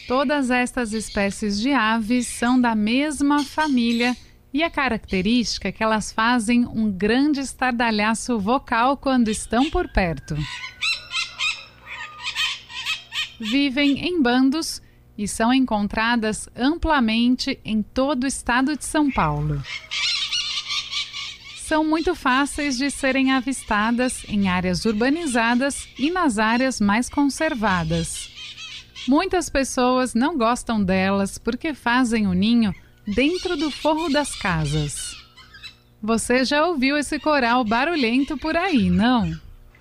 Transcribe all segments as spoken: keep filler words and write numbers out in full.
Todas estas espécies de aves são da mesma família e a característica é que elas fazem um grande estardalhaço vocal quando estão por perto. Vivem em bandos e são encontradas amplamente em todo o estado de São Paulo. São muito fáceis de serem avistadas em áreas urbanizadas e nas áreas mais conservadas. Muitas pessoas não gostam delas porque fazem o ninho dentro do forro das casas. Você já ouviu esse coral barulhento por aí, não?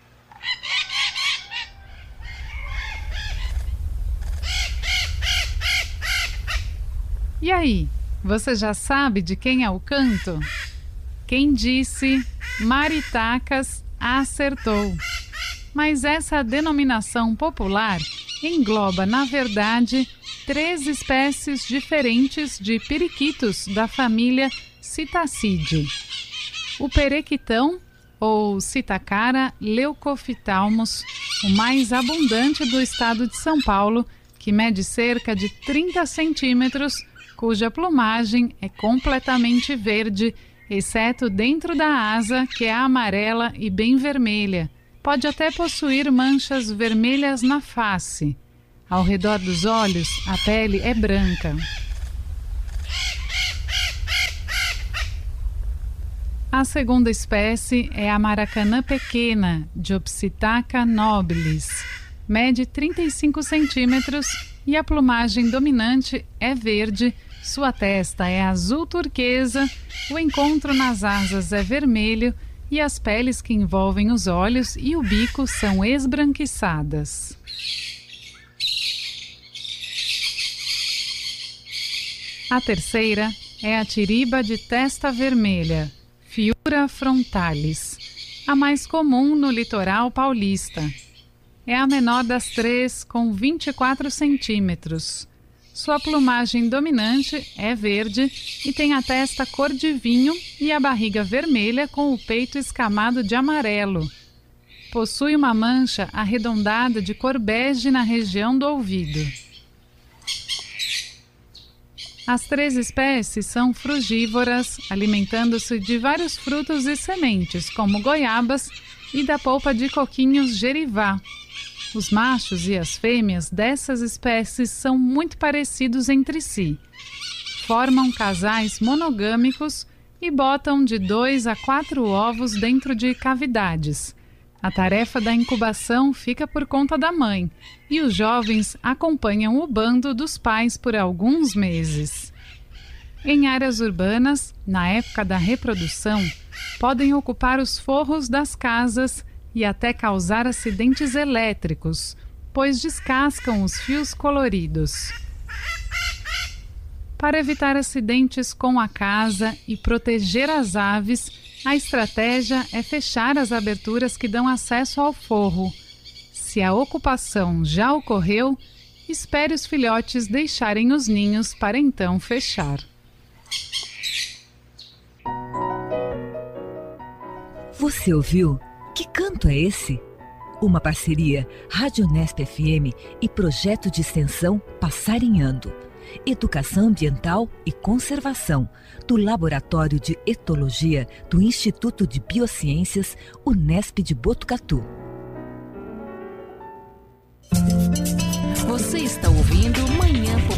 E aí, você já sabe de quem é o canto? Quem disse maritacas acertou. Mas essa denominação popular engloba, na verdade, três espécies diferentes de periquitos da família Psittacidae. O periquitão, ou Psittacara leucophthalmus, o mais abundante do estado de São Paulo, que mede cerca de trinta centímetros, cuja plumagem é completamente verde, exceto dentro da asa, que é amarela e bem vermelha. Pode até possuir manchas vermelhas na face. Ao redor dos olhos, a pele é branca. A segunda espécie é a maracanã pequena, Diopsitaca nobilis. Mede trinta e cinco centímetros e a plumagem dominante é verde, sua testa é azul turquesa, o encontro nas asas é vermelho e as peles que envolvem os olhos e o bico são esbranquiçadas. A terceira é a tiriba de testa vermelha, Fiura frontalis, a mais comum no litoral paulista. É a menor das três, com vinte e quatro centímetros. Sua plumagem dominante é verde e tem a testa cor de vinho e a barriga vermelha com o peito escamado de amarelo. Possui uma mancha arredondada de cor bege na região do ouvido. As três espécies são frugívoras, alimentando-se de vários frutos e sementes, como goiabas, e da polpa de coquinhos gerivá. Os machos e as fêmeas dessas espécies são muito parecidos entre si. Formam casais monogâmicos e botam de dois a quatro ovos dentro de cavidades. A tarefa da incubação fica por conta da mãe e os jovens acompanham o bando dos pais por alguns meses. Em áreas urbanas, na época da reprodução, podem ocupar os forros das casas e até causar acidentes elétricos, pois descascam os fios coloridos. Para evitar acidentes com a casa e proteger as aves, a estratégia é fechar as aberturas que dão acesso ao forro. Se a ocupação já ocorreu, espere os filhotes deixarem os ninhos para então fechar. Você ouviu? Que canto é esse? Uma parceria Rádio Unesp F M e projeto de extensão Passarinhando. Educação Ambiental e Conservação, do Laboratório de Etologia do Instituto de Biociências Unesp de Botucatu. Você está ouvindo Manhã